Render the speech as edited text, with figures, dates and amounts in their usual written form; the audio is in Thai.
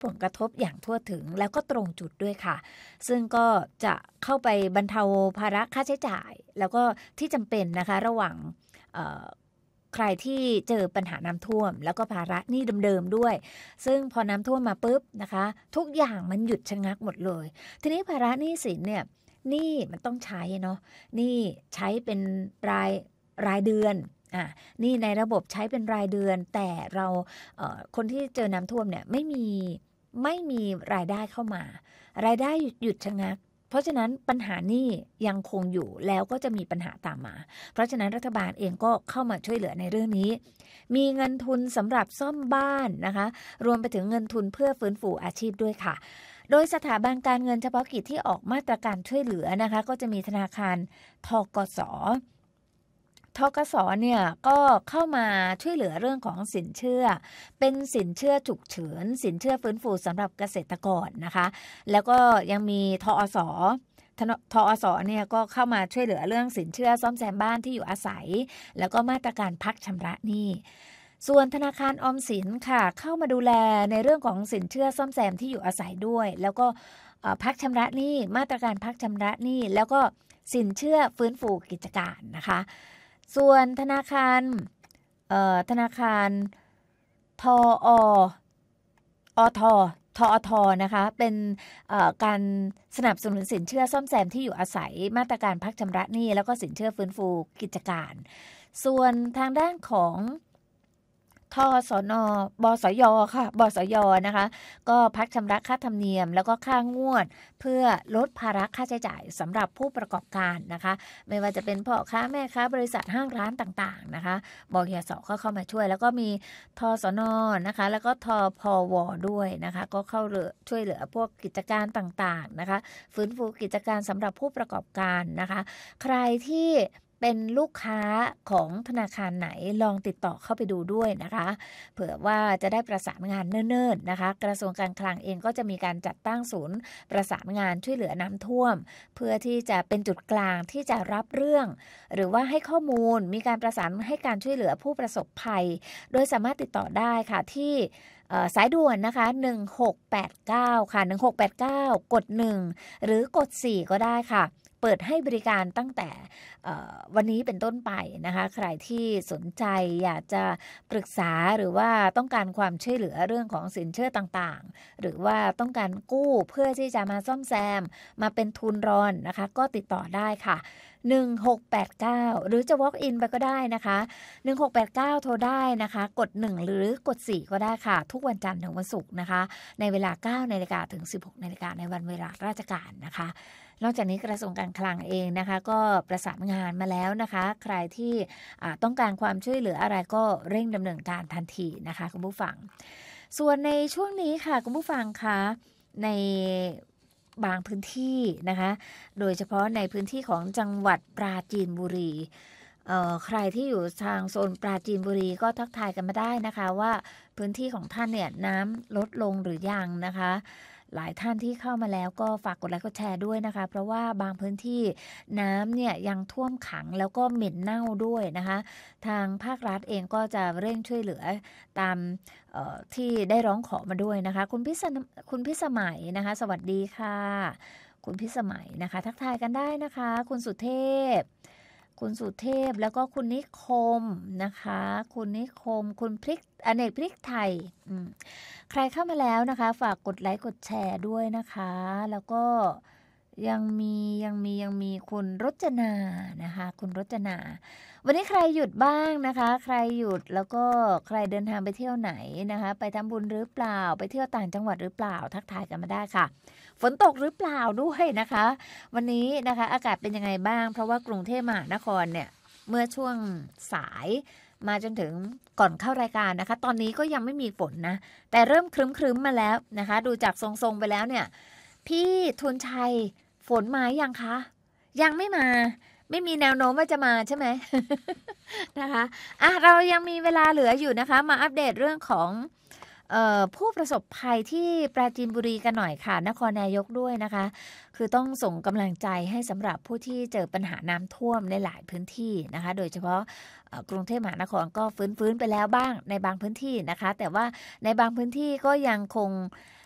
ผลกระทบอย่างทั่วถึงแล้วก็ตรงจุดด้วยค่ะซึ่งก็จะเข้าไปบรรเทาภาระค่าใช้จ่ายแล้วก็ที่จำเป็นนะคะระหว่างใครที่เจอปัญหาน้ำท่วมแล้วก็ภาระหนี้เดิมๆด้วยซึ่งพอน้ำท่วมมาปุ๊บนะคะทุกอย่างมันหยุดชะงักหมดเลยทีนี้ภาระหนี้สินเนี่ยหนี้มันต้องใช้เนาะหนี้ใช้เป็นรายเดือนนี่ในระบบใช้เป็นรายเดือนแต่เราคนที่เจอน้ำท่วมเนี่ยไม่มีรายได้เข้ามารายได้หยุดชะงักเพราะฉะนั้นปัญหานี้ยังคงอยู่แล้วก็จะมีปัญหาตามมาเพราะฉะนั้นรัฐบาลเองก็เข้ามาช่วยเหลือในเรื่องนี้มีเงินทุนสำหรับซ่อมบ้านนะคะรวมไปถึงเงินทุนเพื่อฟื้นฟูอาชีพด้วยค่ะโดยสถาบันการเงินเฉพาะกิจที่ออกมาตรการช่วยเหลือนะคะก็จะมีธนาคารธกส.เนี่ยก็เข้ามาช่วยเหลือเรื่องของสินเชื่อเป็นสินเชื่อฉุกเฉินสินเชื่อฟื้นฟูสำหรับเกษตรกรนะคะแล้วก็ยังมีทอสเนี่ยก็เข้ามาช่วยเหลือเรื่องสินเชื่อซ่อมแซมบ้านที่อยู่อาศัยแล้วก็มาตรการพักชำระหนี้ส่วนธนาคารออมสินค่ะเข้ามาดูแลในเรื่องของสินเชื่อซ่อมแซมที่อยู่อาศัยด้วยแล้วก็พักชำระหนี้มาตรการพักชำระหนี้แล้วก็สินเชื่อฟื้นฟูกิจการนะคะส่วนธนาคารทอทนะคะเป็นการสนับสนุนสินเชื่อซ่อมแซมที่อยู่อาศัยมาตรการพักชำระหนี้แล้วก็สินเชื่อฟื้นฟูกิจการส่วนทางด้านของบสยค่ะบสยนะคะก็พักชำระค่าธรรมเนียมแล้วก็ค่างวดเพื่อลดภาระค่าใช้จ่ายสำหรับผู้ประกอบการนะคะไม่ว่าจะเป็นพ่อค้าแม่ค้าบริษัทห้างร้านต่างๆนะคะบกส.ก็เข้ามาช่วยแล้วก็มีทสน.นะคะแล้วก็ทพว.ด้วยนะคะก็เข้าช่วยเหลือพวกกิจการต่างๆนะคะฟื้นฟูกิจการสำหรับผู้ประกอบการนะคะใครที่เป็นลูกค้าของธนาคารไหนลองติดต่อเข้าไปดูด้วยนะคะเผื่อว่าจะได้ประสานงานเนิ่นๆนะคะกระทรวงการคลังเองก็จะมีการจัดตั้งศูนย์ประสานงานช่วยเหลือน้ำท่วมเพื่อที่จะเป็นจุดกลางที่จะรับเรื่องหรือว่าให้ข้อมูลมีการประสานให้การช่วยเหลือผู้ประสบภัยโดยสามารถติดต่อได้ค่ะที่สายด่วนนะคะ1689ค่ะ1689กด1หรือกด4ก็ได้ค่ะเปิดให้บริการตั้งแต่วันนี้เป็นต้นไปนะคะใครที่สนใจอยากจะปรึกษาหรือว่าต้องการความช่วยเหลือเรื่องของสินเชื่อต่างๆหรือว่าต้องการกู้เพื่อที่จะมาซ่อมแซมมาเป็นทุนรอนนะคะก็ติดต่อได้ค่ะ1689หรือจะ walk in ไปก็ได้นะคะ1689โทรได้นะคะกด1หรือกด4ก็ได้ค่ะทุกวันจันทร์ถึงวันศุกร์นะคะในเวลา 9 นาฬิกาถึง 16 นาฬิกาในวันเวลาราชการนะคะนอกจากนี้กระทรวงการคลังเองนะคะก็ประสานงานมาแล้วนะคะใครที่ต้องการความช่วยเหลืออะไรก็เร่งดำเนินการทันทีนะคะคุณผู้ฟังส่วนในช่วงนี้ค่ะคุณผู้ฟังคะในบางพื้นที่นะคะโดยเฉพาะในพื้นที่ของจังหวัดปราจีนบุรีใครที่อยู่ทางโซนปราจีนบุรีก็ทักทายกันมาได้นะคะว่าพื้นที่ของท่านเนี่ยน้ำลดลงหรือยังนะคะหลายท่านที่เข้ามาแล้วก็ฝากกดไลค์กดแชร์ด้วยนะคะเพราะว่าบางพื้นที่น้ำเนี่ยยังท่วมขังแล้วก็เหม็นเน่าด้วยนะคะทางภาครัฐเองก็จะเร่งช่วยเหลือตามที่ได้ร้องขอมาด้วยนะคะคุณพิสมัยนะคะสวัสดีค่ะคุณพิสมัยนะคะทักทายกันได้นะคะคุณสุเทพแล้วก็คุณนิคมนะคะคุณนิคมคุณพริกอเนกพริกไทยใครเข้ามาแล้วนะคะฝากกดไลค์กดแชร์ด้วยนะคะแล้วก็ยังมีคุณรจนานะคะคุณรจนาวันนี้ใครหยุดบ้างนะคะใครหยุดแล้วก็ใครเดินทางไปเที่ยวไหนนะคะไปทำบุญหรือเปล่าไปเที่ยวต่างจังหวัดหรือเปล่าทักทายกันมาได้ค่ะฝนตกหรือเปล่าด้วยนะคะวันนี้นะคะอากาศเป็นยังไงบ้างเพราะว่ากรุงเทพมหานครเนี่ยเมื่อช่วงสายมาจนถึงก่อนเข้ารายการนะคะตอนนี้ก็ยังไม่มีฝนนะแต่เริ่มครึ้มมาแล้วนะคะดูจากทรงๆไปแล้วเนี่ยพี่ทุนชัยฝนมายังคะยังไม่มาไม่มีแนวโน้มว่าจะมาใช่ไหม นะคะเรายังมีเวลาเหลืออยู่นะคะมาอัปเดตเรื่องของผู้ประสบภัยที่ปราจีนบุรีกันหน่อยค่ะนครนายกด้วยนะคะคือต้องส่งกำลังใจให้สำหรับผู้ที่เจอปัญหาน้ำท่วมในหลายพื้นที่นะคะโดยเฉพาะกรุงเทพมหานครก็ฟื้นไปแล้วบ้างในบางพื้นที่นะคะแต่ว่าในบางพื้นที่ก็ยังคง